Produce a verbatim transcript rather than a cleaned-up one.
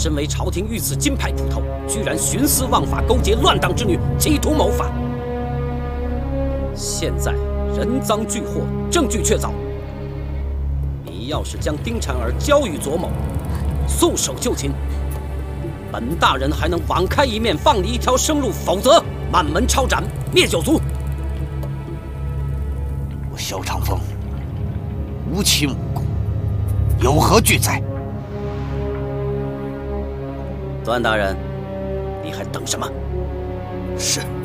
身为朝廷御赐金牌捕头，居然徇私枉法，勾结乱党之女，企图谋反。现在人赃俱获，证据确凿。你要是将丁婵儿交予左某，束手就擒，本大人还能网开一面，放你一条生路；否则，满门抄斩，灭九族。 我萧长风无亲无故，有何惧哉？ 段大人，你还等什么？ 是。